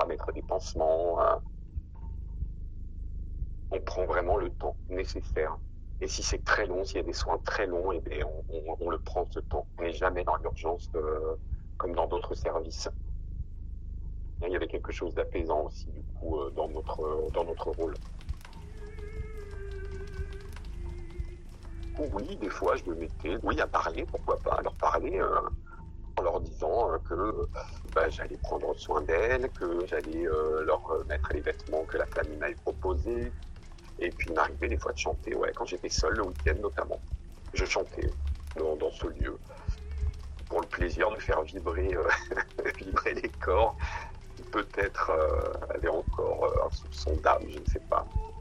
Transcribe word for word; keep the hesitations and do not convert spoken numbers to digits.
cetera, mettre des pansements. Euh, on prend vraiment le temps nécessaire. Et si c'est très long, s'il y a des soins très longs, eh bien, on, on, on le prend ce temps. On n'est jamais dans l'urgence euh, comme dans d'autres services. Il y avait quelque chose d'apaisant aussi, du coup, euh, dans, notre, euh, dans notre rôle. Oui, des fois, je me mettais, oui, à parler, pourquoi pas, à leur parler, euh, en leur disant euh, que bah, j'allais prendre soin d'elles, que j'allais euh, leur mettre les vêtements que la famille m'avait proposés. Et puis, il m'arrivait des fois de chanter, ouais, quand j'étais seul, le week-end notamment. Je chantais dans, dans ce lieu, pour le plaisir de faire vibrer, euh, vibrer les corps. Peut-être euh, avait encore euh, un soupçon d'âme, je ne sais pas.